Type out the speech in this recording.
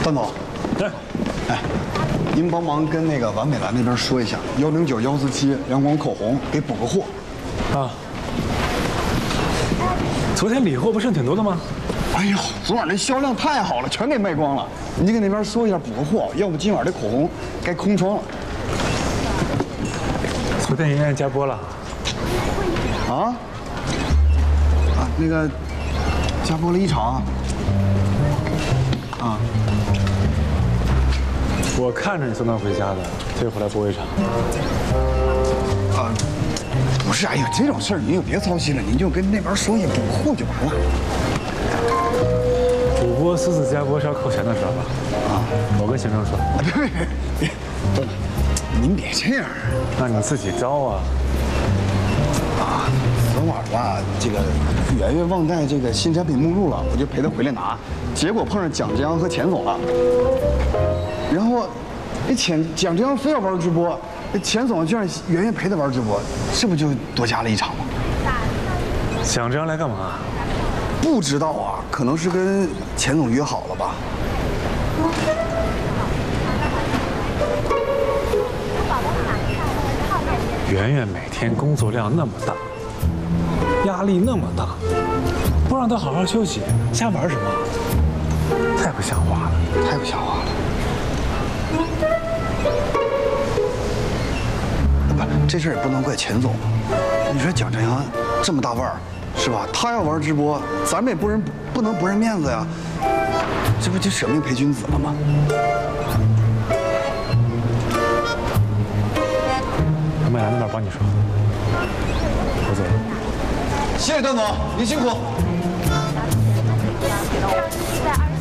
段总，哎，您帮忙跟那个完美蓝那边说一下，109、147阳光口红给补个货。 啊。昨天理货不剩挺多的吗？ 哎呦，昨晚这销量太好了，全给卖光了。你给那边说一下补个货，要不今晚这口红该空窗了。 昨天圆圆加播了。 啊？那个加播了1场。啊。 我看着你送她回家的，退回来播1场。 啊。不是，哎呀，这种事儿您就别操心了，您就跟那边说一下补货就完了。 补播私自加播是要扣钱的，知道吧？啊，我跟行政说。 别，您别这样。 那你自己招啊。 啊，昨晚吧，这个圆圆忘带这个新产品目录了，我就陪她回来拿，结果碰上蒋志阳和钱总了。然后，那蒋志阳非要玩直播。钱总就让圆圆陪他玩直播，这不就多加了1场吗？ 蒋志阳来干嘛？ 不知道啊，可能是跟钱总约好了吧。 圆圆每天工作量那么大，压力那么大，不让她好好休息，瞎玩什么？太不像话了， 太不像话了。这事儿也不能怪钱总，你说蒋正阳这么大腕儿，是吧？他要玩直播，咱们也不能不认面子呀，这不就舍命陪君子了吗？ 我们来那边帮你说，我走了。 谢谢段总，您辛苦。